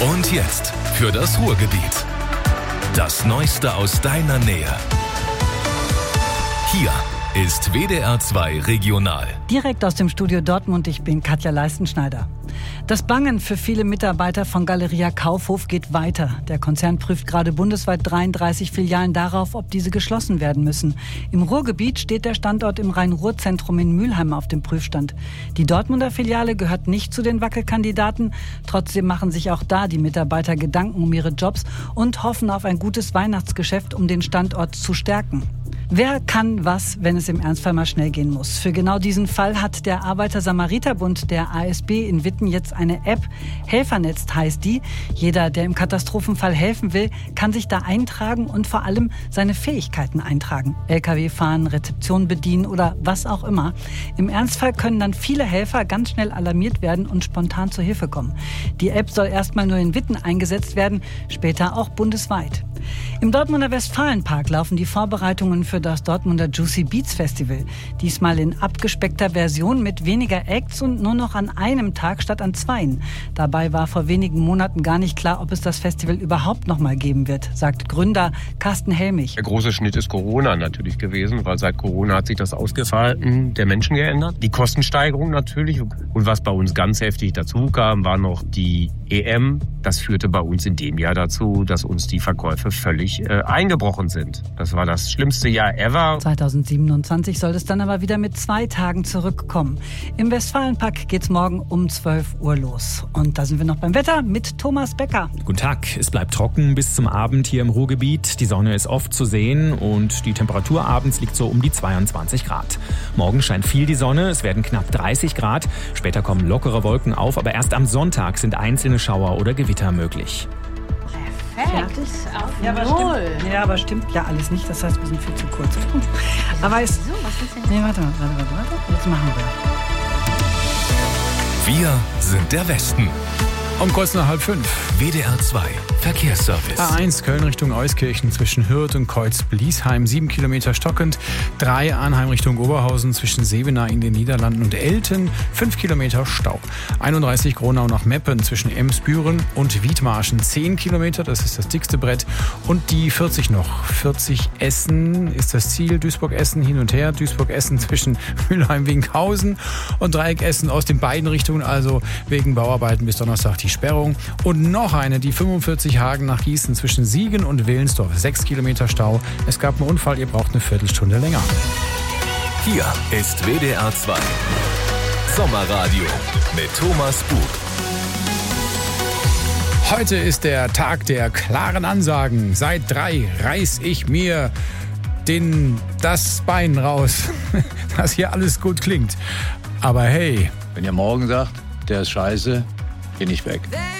Und jetzt für das Ruhrgebiet. Das Neueste aus deiner Nähe. Hier ist WDR 2 Regional. Direkt aus dem Studio Dortmund, ich bin Katja Leistenschneider. Das Bangen für viele Mitarbeiter von Galeria Kaufhof geht weiter. Der Konzern prüft gerade bundesweit 33 Filialen darauf, ob diese geschlossen werden müssen. Im Ruhrgebiet steht der Standort im Rhein-Ruhr-Zentrum in Mülheim auf dem Prüfstand. Die Dortmunder Filiale gehört nicht zu den Wackelkandidaten. Trotzdem machen sich auch da die Mitarbeiter Gedanken um ihre Jobs und hoffen auf ein gutes Weihnachtsgeschäft, um den Standort zu stärken. Wer kann was, wenn es im Ernstfall mal schnell gehen muss? Für genau diesen Fall hat der Arbeiter-Samariter-Bund der ASB in Witten jetzt eine App. Helfernetz heißt die. Jeder, der im Katastrophenfall helfen will, kann sich da eintragen und vor allem seine Fähigkeiten eintragen. LKW fahren, Rezeption bedienen oder was auch immer. Im Ernstfall können dann viele Helfer ganz schnell alarmiert werden und spontan zur Hilfe kommen. Die App soll erstmal nur in Witten eingesetzt werden, später auch bundesweit. Im Dortmunder Westfalenpark laufen die Vorbereitungen für das Dortmunder Juicy Beats Festival. Diesmal in abgespeckter Version mit weniger Acts und nur noch an einem Tag statt an zweien. Dabei war vor wenigen Monaten gar nicht klar, ob es das Festival überhaupt noch mal geben wird, sagt Gründer Carsten Helmich. Der große Schnitt ist Corona natürlich gewesen, weil seit Corona hat sich das Ausgehverhalten der Menschen geändert. Die Kostensteigerung natürlich. Und was bei uns ganz heftig dazu kam, war noch die EM. Das führte bei uns in dem Jahr dazu, dass uns die Verkäufe völlig eingebrochen sind. Das war das schlimmste Jahr ever. 2027 soll es dann aber wieder mit 2 Tagen zurückkommen. Im Westfalenpark geht's morgen um 12 Uhr los. Und da sind wir noch beim Wetter mit Thomas Becker. Guten Tag. Es bleibt trocken bis zum Abend hier im Ruhrgebiet. Die Sonne ist oft zu sehen und die Temperatur abends liegt so um die 22 Grad. Morgen scheint viel die Sonne. Es werden knapp 30 Grad. Später kommen lockere Wolken auf, aber erst am Sonntag sind einzelne Schauer oder Gewitter möglich. Fertig? Ja, aber stimmt ja alles nicht. Das heißt, wir sind viel zu kurz. Aber es... Wieso? Was ist denn? Nee, warte. Jetzt machen wir. Wir sind der Westen. Um kurz nach 4:30. WDR 2 Verkehrsservice. A1 Köln Richtung Euskirchen zwischen Hürth und Kreuz-Bliesheim 7 Kilometer stockend. 3 Arnheim Richtung Oberhausen zwischen Sevenaer in den Niederlanden und Elten 5 Kilometer Stau. 31 Gronau nach Meppen zwischen Emsbüren und Wiedmarschen 10 Kilometer, das ist das dickste Brett. Und die 40 noch. 40 Essen ist das Ziel. Duisburg-Essen hin und her. Duisburg-Essen zwischen Mülheim-Winkhausen und Dreieck Essen aus den beiden Richtungen. Also wegen Bauarbeiten bis Donnerstag die Sperrung. Und noch eine, die 45 Hagen nach Gießen zwischen Siegen und Willensdorf. 6 Kilometer Stau. Es gab einen Unfall, ihr braucht eine Viertelstunde länger. Hier ist WDR 2 Sommerradio mit Thomas Bug. Heute ist der Tag der klaren Ansagen. Seit 3 reiß ich mir das Bein raus, dass hier alles gut klingt. Aber hey. Wenn ihr morgen sagt, der ist scheiße, geh nicht weg.